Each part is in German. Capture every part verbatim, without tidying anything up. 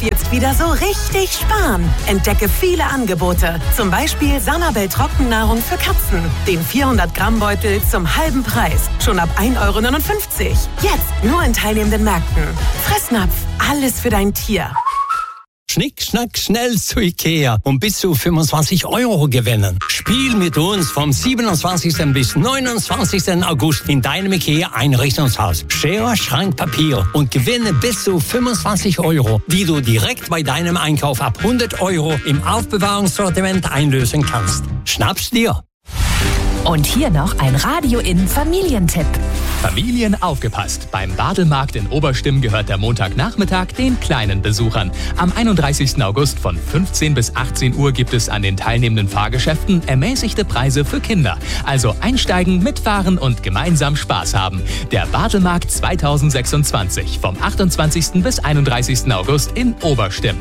jetzt wieder so richtig sparen. Entdecke viele Angebote. Zum Beispiel Sanabel Trockennahrung für Katzen. Den vierhundert Gramm Beutel zum halben Preis. Schon ab ein Euro neunundfünfzig. Jetzt nur in teilnehmenden Märkten. Fressnapf, alles für dein Tier. Schnick, schnack, schnell zu Ikea und bis zu fünfundzwanzig Euro gewinnen. Spiel mit uns vom siebenundzwanzigsten bis neunundzwanzigsten August in deinem Ikea-Einrichtungshaus. Schere, Schrank, Papier und gewinne bis zu fünfundzwanzig Euro, die du direkt bei deinem Einkauf ab hundert Euro im Aufbewahrungssortiment einlösen kannst. Schnapp's dir! Und hier noch ein Radio-In-Familientipp. Familien aufgepasst! Beim Badelmarkt in Oberstimm gehört der Montagnachmittag den kleinen Besuchern. Am einunddreißigsten August von fünfzehn bis achtzehn Uhr gibt es an den teilnehmenden Fahrgeschäften ermäßigte Preise für Kinder. Also einsteigen, mitfahren und gemeinsam Spaß haben. Der Badelmarkt zweitausendsechsundzwanzig vom achtundzwanzigsten bis einunddreißigsten August in Oberstimm.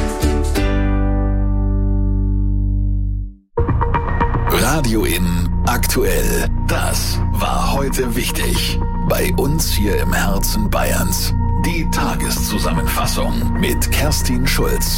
Radio In aktuell. Das war heute wichtig. Bei uns hier im Herzen Bayerns. Die Tageszusammenfassung mit Kerstin Schulz.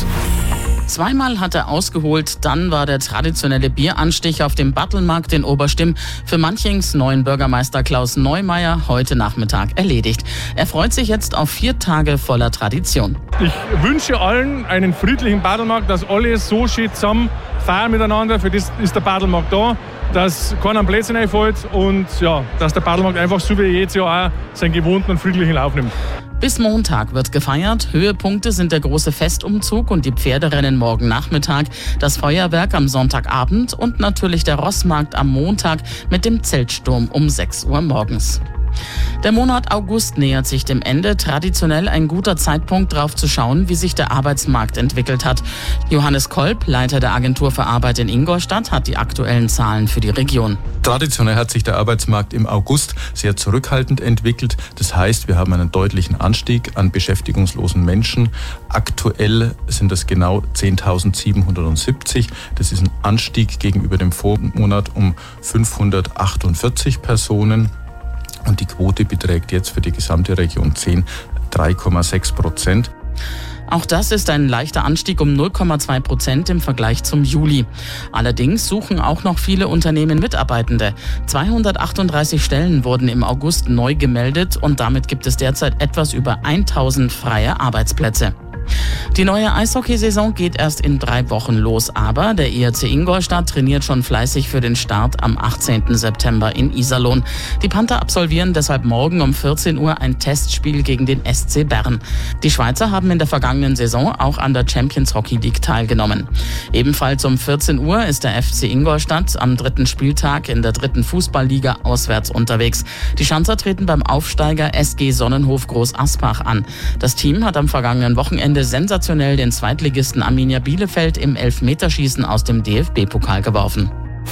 Zweimal hat er ausgeholt, dann war der traditionelle Bieranstich auf dem Badelmarkt in Oberstimm für Manchings neuen Bürgermeister Klaus Neumeier heute Nachmittag erledigt. Er freut sich jetzt auf vier Tage voller Tradition. Ich wünsche allen einen friedlichen Badelmarkt, dass alle so schön zusammen feiern miteinander. Für das ist der Badelmarkt da, dass keiner am Plätzchen einfällt und ja, dass der Badelmarkt einfach so wie jedes Jahr auch seinen gewohnten und friedlichen Lauf nimmt. Bis Montag wird gefeiert. Höhepunkte sind der große Festumzug und die Pferderennen morgen Nachmittag, das Feuerwerk am Sonntagabend und natürlich der Rossmarkt am Montag mit dem Zeltsturm um sechs Uhr morgens. Der Monat August nähert sich dem Ende. Traditionell ein guter Zeitpunkt, darauf zu schauen, wie sich der Arbeitsmarkt entwickelt hat. Johannes Kolb, Leiter der Agentur für Arbeit in Ingolstadt, hat die aktuellen Zahlen für die Region. Traditionell hat sich der Arbeitsmarkt im August sehr zurückhaltend entwickelt. Das heißt, wir haben einen deutlichen Anstieg an beschäftigungslosen Menschen. Aktuell sind das genau zehntausendsiebenhundertsiebzig. Das ist ein Anstieg gegenüber dem Vormonat um fünfhundertachtundvierzig Personen. Und die Quote beträgt jetzt für die gesamte Region zehn, drei Komma sechs Prozent. Auch das ist ein leichter Anstieg um null Komma zwei Prozent im Vergleich zum Juli. Allerdings suchen auch noch viele Unternehmen Mitarbeitende. zweihundertachtunddreißig Stellen wurden im August neu gemeldet und damit gibt es derzeit etwas über tausend freie Arbeitsplätze. Die neue Eishockeysaison geht erst in drei Wochen los, aber der I H C Ingolstadt trainiert schon fleißig für den Start am achtzehnten September in Iserlohn. Die Panther absolvieren deshalb morgen um vierzehn Uhr ein Testspiel gegen den S C Bern. Die Schweizer haben in der vergangenen Saison auch an der Champions Hockey League teilgenommen. Ebenfalls um vierzehn Uhr ist der F C Ingolstadt am dritten Spieltag in der dritten Fußballliga auswärts unterwegs. Die Schanzer treten beim Aufsteiger S G Sonnenhof Groß Asbach an. Das Team hat am vergangenen Wochenende sensationell den Zweitligisten Arminia Bielefeld im Elfmeterschießen aus dem D F B-Pokal geworfen.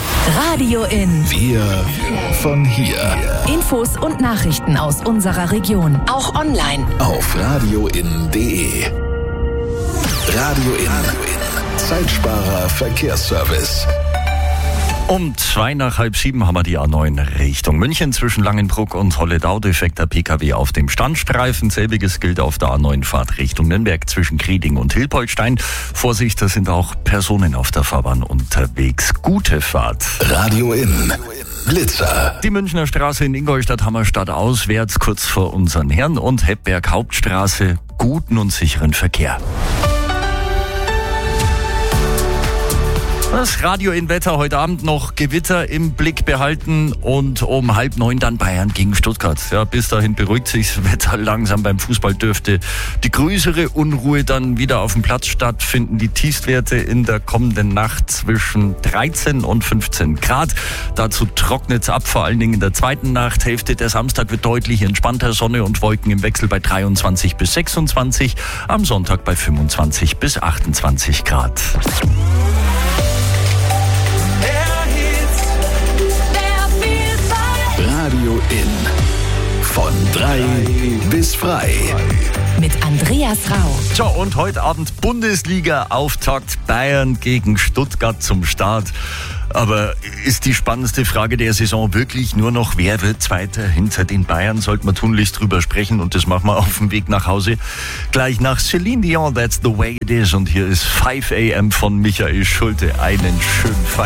Radio In. Wir von hier. Infos und Nachrichten aus unserer Region. Auch online. Auf radioin punkt de. Radio In. Zeitsparer Verkehrsservice. Um zwei nach halb sieben haben wir die A neun Richtung München zwischen Langenbruck und Holledau. Defekter P K W auf dem Standstreifen. Selbiges gilt auf der A neun Fahrt Richtung Nürnberg zwischen Krieding und Hilpoltstein. Vorsicht, da sind auch Personen auf der Fahrbahn unterwegs. Gute Fahrt. Radio In. Blitzer. Die Münchner Straße in Ingolstadt-Hammerstadt auswärts kurz vor unseren Herren und Heppberg Hauptstraße. Guten und sicheren Verkehr. Das Radio in Wetter heute Abend noch Gewitter im Blick behalten und um halb neun dann Bayern gegen Stuttgart. Ja, bis dahin beruhigt sich das Wetter langsam. Beim Fußball dürfte die größere Unruhe dann wieder auf dem Platz stattfinden. Die Tiefstwerte in der kommenden Nacht zwischen dreizehn und fünfzehn Grad. Dazu trocknet es ab, vor allen Dingen in der zweiten Nachthälfte. Der Samstag wird deutlich entspannter, Sonne und Wolken im Wechsel bei dreiundzwanzig bis sechsundzwanzig. Am Sonntag bei fünfundzwanzig bis achtundzwanzig Grad. Radio In. Von drei bis frei. Mit Andreas Rau. So, und heute Abend Bundesliga-Auftakt Bayern gegen Stuttgart zum Start. Aber ist die spannendste Frage der Saison wirklich nur noch, wer wird Zweiter hinter den Bayern? Sollten wir tunlichst drüber sprechen und das machen wir auf dem Weg nach Hause. Gleich nach Celine Dion, That's the way it is. Und hier ist five a m von Michael Schulte. Einen schönen Feierabend.